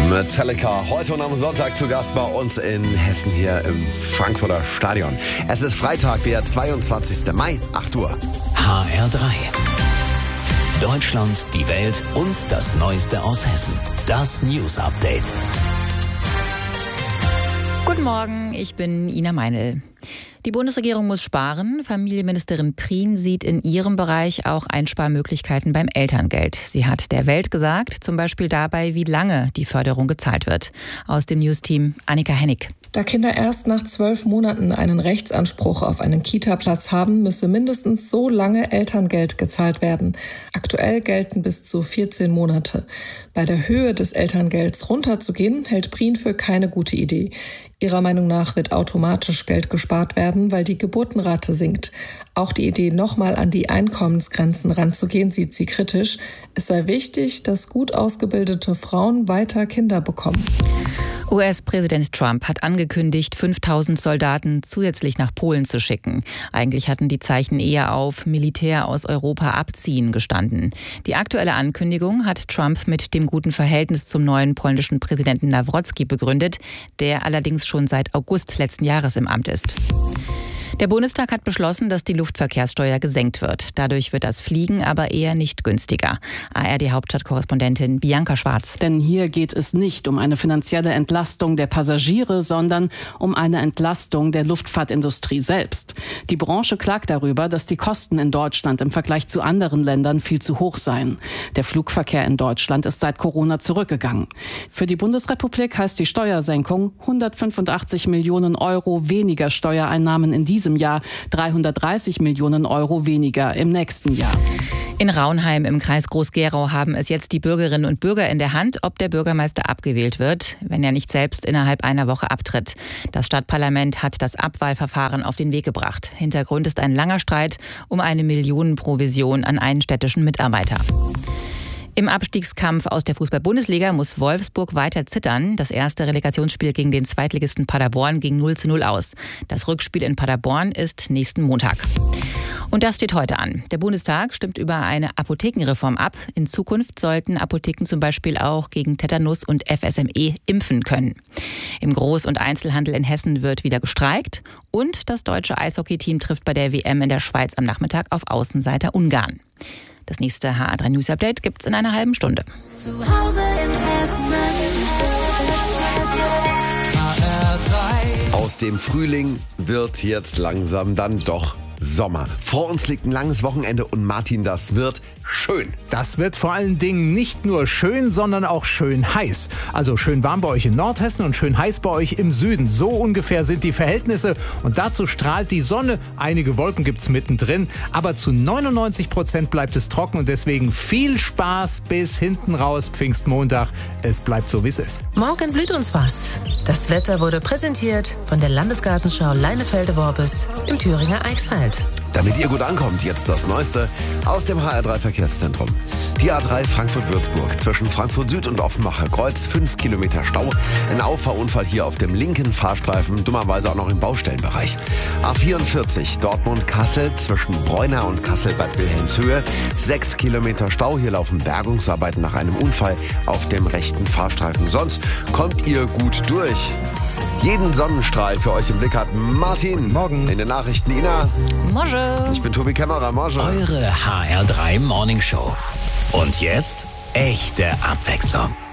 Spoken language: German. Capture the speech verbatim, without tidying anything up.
Metallica, heute und am Sonntag zu Gast bei uns in Hessen hier im Frankfurter Stadion. Es ist Freitag, der zweiundzwanzigster Mai, acht Uhr. H R drei. Deutschland, die Welt und das Neueste aus Hessen. Das News Update. Guten Morgen, ich bin Ina Meinl. Die Bundesregierung muss sparen. Familienministerin Prien sieht in ihrem Bereich auch Einsparmöglichkeiten beim Elterngeld. Sie hat der Welt gesagt, zum Beispiel dabei, wie lange die Förderung gezahlt wird. Aus dem News-Team Annika Hennig. Da Kinder erst nach zwölf Monaten einen Rechtsanspruch auf einen Kita-Platz haben, müsse mindestens so lange Elterngeld gezahlt werden. Aktuell gelten bis zu vierzehn Monate. Bei der Höhe des Elterngelds runterzugehen, hält Prien für keine gute Idee. Ihrer Meinung nach wird automatisch Geld gespart werden, weil die Geburtenrate sinkt. Auch die Idee, nochmal an die Einkommensgrenzen ranzugehen, sieht sie kritisch. Es sei wichtig, dass gut ausgebildete Frauen weiter Kinder bekommen. U S-Präsident Trump hat angekündigt, fünftausend Soldaten zusätzlich nach Polen zu schicken. Eigentlich hatten die Zeichen eher auf Militär aus Europa abziehen gestanden. Die aktuelle Ankündigung hat Trump mit dem guten Verhältnis zum neuen polnischen Präsidenten Nawrocki begründet, der allerdings schon seit August letzten Jahres im Amt ist. Der Bundestag hat beschlossen, dass die Luftverkehrssteuer gesenkt wird. Dadurch wird das Fliegen aber eher nicht günstiger. A R D-Hauptstadtkorrespondentin Bianca Schwarz. Denn hier geht es nicht um eine finanzielle Entlastung der Passagiere, sondern um eine Entlastung der Luftfahrtindustrie selbst. Die Branche klagt darüber, dass die Kosten in Deutschland im Vergleich zu anderen Ländern viel zu hoch seien. Der Flugverkehr in Deutschland ist seit Corona zurückgegangen. Für die Bundesrepublik heißt die Steuersenkung hundertfünfundachtzig Millionen Euro weniger Steuereinnahmen in diesem Jahr, dreihundertdreißig Millionen Euro weniger im nächsten Jahr. In Raunheim im Kreis Groß-Gerau haben es jetzt die Bürgerinnen und Bürger in der Hand, ob der Bürgermeister abgewählt wird, wenn er nicht selbst innerhalb einer Woche abtritt. Das Stadtparlament hat das Abwahlverfahren auf den Weg gebracht. Hintergrund ist ein langer Streit um eine Millionenprovision an einen städtischen Mitarbeiter. Im Abstiegskampf aus der Fußball-Bundesliga muss Wolfsburg weiter zittern. Das erste Relegationsspiel gegen den Zweitligisten Paderborn ging null zu null aus. Das Rückspiel in Paderborn ist nächsten Montag. Und das steht heute an. Der Bundestag stimmt über eine Apothekenreform ab. In Zukunft sollten Apotheken zum Beispiel auch gegen Tetanus und F S M E impfen können. Im Groß- und Einzelhandel in Hessen wird wieder gestreikt. Und das deutsche Eishockeyteam trifft bei der W M in der Schweiz am Nachmittag auf Außenseiter Ungarn. Das nächste H R drei News Update gibt's in einer halben Stunde. Zu Hause in Hessen. H R drei. Aus dem Frühling wird jetzt langsam dann doch Sommer. Vor uns liegt ein langes Wochenende und Martin, das wird schön. Das wird vor allen Dingen nicht nur schön, sondern auch schön heiß. Also schön warm bei euch in Nordhessen und schön heiß bei euch im Süden. So ungefähr sind die Verhältnisse und dazu strahlt die Sonne. Einige Wolken gibt's mittendrin, aber zu neunundneunzig Prozent bleibt es trocken und deswegen viel Spaß bis hinten raus Pfingstmontag. Es bleibt so, wie es ist. Morgen blüht uns was. Das Wetter wurde präsentiert von der Landesgartenschau Leinefelde-Worbis im Thüringer Eichsfeld. Damit ihr gut ankommt, jetzt das Neueste aus dem H R drei Verkehrszentrum. Die A drei Frankfurt-Würzburg zwischen Frankfurt Süd und Offenbacher Kreuz, fünf Kilometer Stau. Ein Auffahrunfall hier auf dem linken Fahrstreifen, dummerweise auch noch im Baustellenbereich. A vierundvierzig Dortmund-Kassel zwischen Bräuna und Kassel-Bad Wilhelmshöhe, sechs Kilometer Stau. Hier laufen Bergungsarbeiten nach einem Unfall auf dem rechten Fahrstreifen. Sonst kommt ihr gut durch. Jeden Sonnenstrahl für euch im Blick hat Martin. Morgen. In den Nachrichten Ina. Morgen. Ich bin Tobi Kämmerer. Morgen. Eure H R drei Morning Show. Und jetzt echte Abwechslung.